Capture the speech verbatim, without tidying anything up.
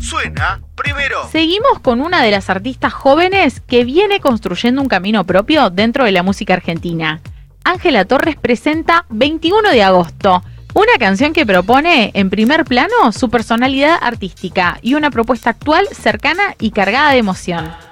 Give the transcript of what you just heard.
suena primero. Seguimos con una de las artistas jóvenes que viene construyendo un camino propio dentro de la música argentina. Ángela Torres presenta veintiuno de agosto, una canción que propone en primer plano su personalidad artística y una propuesta actual cercana y cargada de emoción.